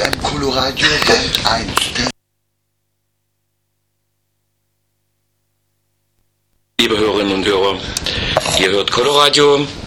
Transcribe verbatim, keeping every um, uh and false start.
beim Coloradio Band eins. Liebe Hörerinnen und Hörer, ihr hört Coloradio